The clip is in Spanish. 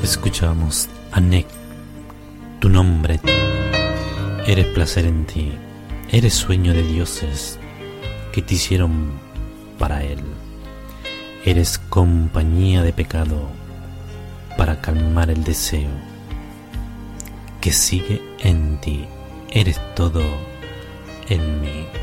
Escuchamos a Nek, tu nombre, eres placer en ti, eres sueño de dioses que te hicieron para él, eres compañía de pecado para calmar el deseo que sigue en ti, eres todo en mí.